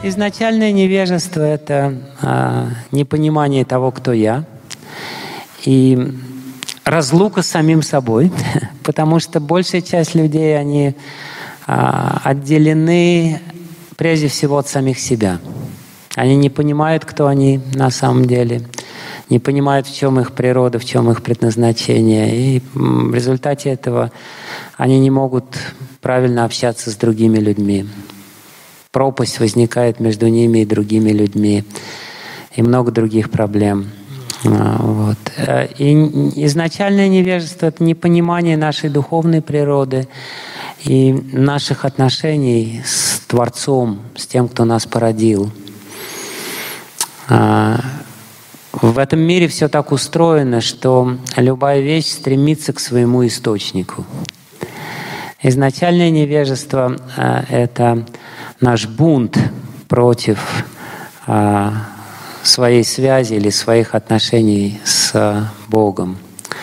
Изначальное невежество — это непонимание того, кто я, и разлука с самим собой, потому что большая часть людей, они отделены прежде всего от самих себя. Они не понимают, кто они на самом деле, не понимают, в чем их природа, в чем их предназначение. И в результате этого они не могут правильно общаться с другими людьми. Пропасть возникает между ними и другими людьми. И много других проблем. Вот. И изначальное невежество — это непонимание нашей духовной природы и наших отношений с Творцом, с тем, кто нас породил. В этом мире все так устроено, что любая вещь стремится к своему источнику. Изначальное невежество — это наш бунт против своей связи или своих отношений с Богом.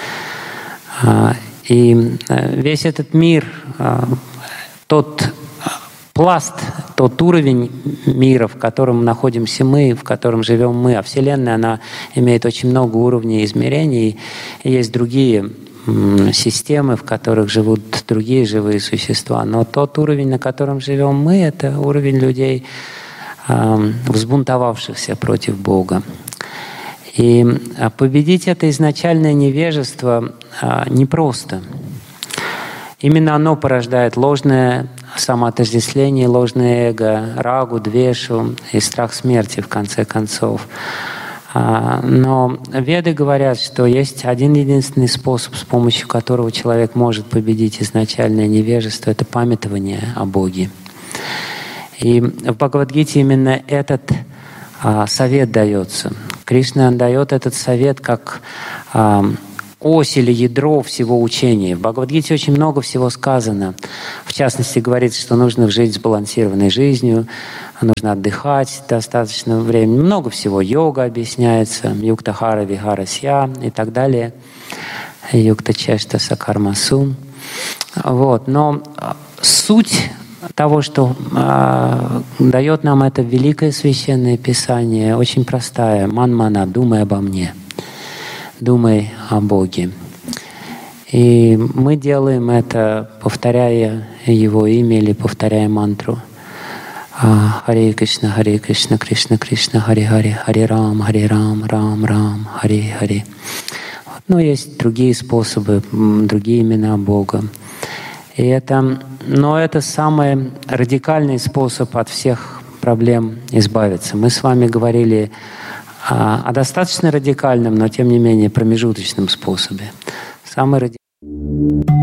И весь этот мир, тот пласт, тот уровень мира, в котором находимся мы, в котором живем мы, а Вселенная, она имеет очень много уровней измерений, и есть другие системы, в которых живут другие живые существа. Но тот уровень, на котором живем мы, это уровень людей, взбунтовавшихся против Бога. И победить это изначальное невежество непросто. Именно оно порождает ложное самоотождествление, ложное эго, рагу, двешу и страх смерти, в конце концов. Но Веды говорят, что есть один единственный способ, с помощью которого человек может победить изначальное невежество — это памятование о Боге. И в Бхагавад-гите именно этот совет дается. Кришна дает этот совет как ось или ядро всего учения. В Бхагавад-гите очень много всего сказано. В частности, говорится, что нужно жить сбалансированной жизнью, нужно отдыхать достаточно времени. Много всего. Йога объясняется, юктахара вихарасья и так далее. Юкта чешта сакармасу. Вот. Но суть того, что дает нам это великое священное писание, очень простая. Ман-мана, думай обо мне. Думай о Боге. И мы делаем это, повторяя Его имя или повторяя мантру. Харе Кришна, Кришна Кришна, Харе Харе, Харе Рам, Рам Рам, Харе Харе. Но есть другие способы, другие имена Бога. Но это самый радикальный способ от всех проблем избавиться. Мы с вами говорили о достаточно радикальном, но тем не менее промежуточном способе. Самый радикальный.